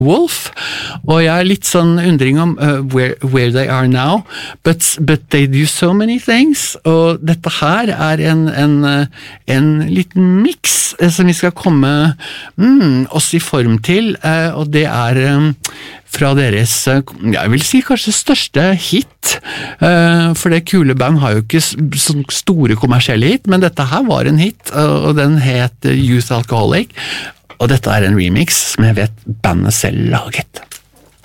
Wolf, og jeg litt sånn undring om where they are now, but they do so many things, og dette her er en liten mix som vi skal komme oss i form til, og det er fra deres, jeg vil si kanskje største hit, for det Kule Band har jo ikke sånn store kommersielle hit, men dette her var en hit, og den het Youth Alcoholic, og dette er en remix som jeg vet bandet selv laget.